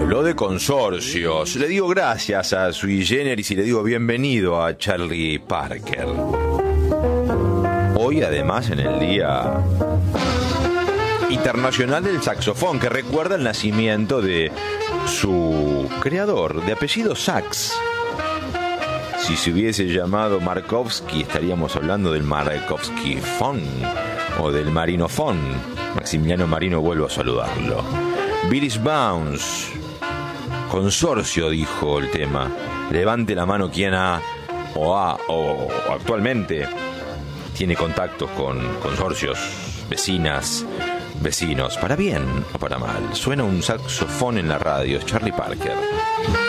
Habló de consorcios. Le digo gracias a Sui Generis y le digo bienvenido a Charlie Parker. Hoy, además, en el Día Internacional del Saxofón, que recuerda el nacimiento de su creador, de apellido Sax. Si se hubiese llamado Markovsky, estaríamos hablando del Markovsky-fon o del Marino-fon. Maximiliano Marino, vuelvo a saludarlo. Billy's Bounce. Consorcio, dijo el tema. Levante la mano quien ha o actualmente tiene contactos con consorcios, vecinas, vecinos, para bien o para mal. Suena un saxofón en la radio. Charlie Parker.